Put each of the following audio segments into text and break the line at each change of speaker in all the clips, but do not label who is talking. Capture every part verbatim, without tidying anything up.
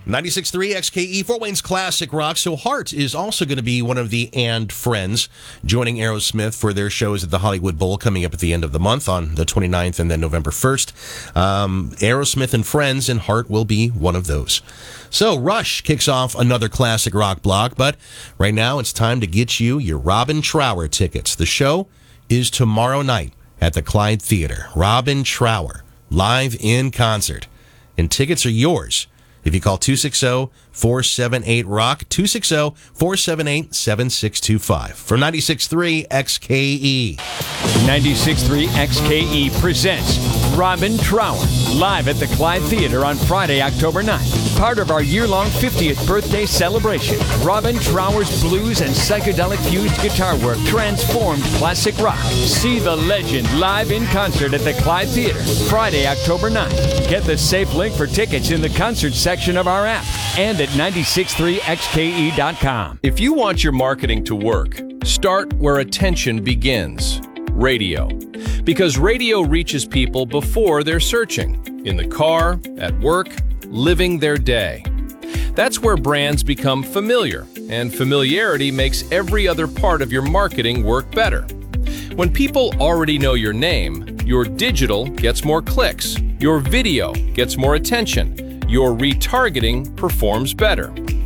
ninety-six point three X K E, Fort Wayne's classic rock. So Heart is also going to be one of the And Friends, joining Aerosmith for their shows at the Hollywood Bowl coming up at the end of the month on the twenty-ninth and then November first. Um, Aerosmith and Friends, and Heart will be one of those. So Rush kicks off another classic rock block, but right now it's time to get you your Robin Trower tickets. The show is tomorrow night at the Clyde Theater. Robin Trower, live in concert. And tickets are yours if you call two six zero, four seven eight, ROCK, two six zero, four seven eight, seven six two five. For ninety-six point three X K E.
ninety-six point three X K E presents Robin Trower, live at the Clyde Theater on Friday, October ninth. Part of our year-long fiftieth birthday celebration, Robin Trower's blues and psychedelic-fused guitar work transformed classic rock. See the legend live in concert at the Clyde Theater, Friday, October ninth. Get the safe link for tickets in the concert section of our app and at ninety-six point three X K E dot com.
If you want your marketing to work, start where attention begins. Radio. Because radio reaches people before they're searching. In the car, at work, living their day. That's where brands become familiar, and familiarity makes every other part of your marketing work better. When people already know your name, your digital gets more clicks, your video gets more attention, your retargeting performs better.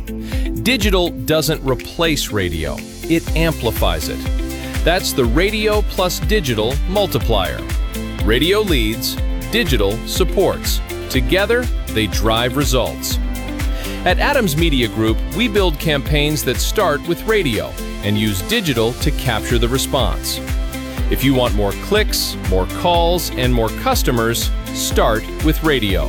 Digital doesn't replace radio, it amplifies it. That's the radio plus digital multiplier. Radio leads, digital supports. Together, they drive results. At Adams Media Group, we build campaigns that start with radio and use digital to capture the response. If you want more clicks, more calls, and more customers, start with radio.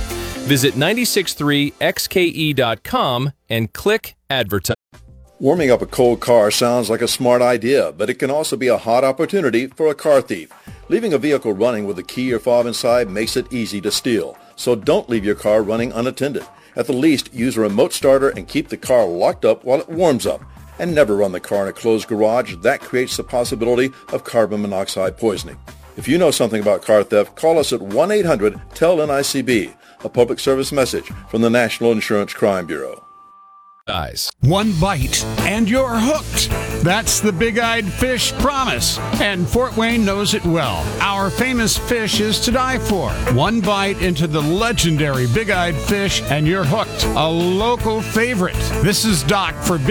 Visit ninety-six point three X K E dot com and click Advertise.
Warming up a cold car sounds like a smart idea, but it can also be a hot opportunity for a car thief. Leaving a vehicle running with a key or fob inside makes it easy to steal. So don't leave your car running unattended. At the least, use a remote starter and keep the car locked up while it warms up. And never run the car in a closed garage. That creates the possibility of carbon monoxide poisoning. If you know something about car theft, call us at one eight hundred T E L N I C B, a public service message from the National Insurance Crime Bureau.
Eyes.
One bite and you're hooked. That's the Big-Eyed Fish promise, and Fort Wayne knows it well. Our famous fish is to die for. One bite into the legendary Big-Eyed Fish and you're hooked. A local favorite. This is Doc for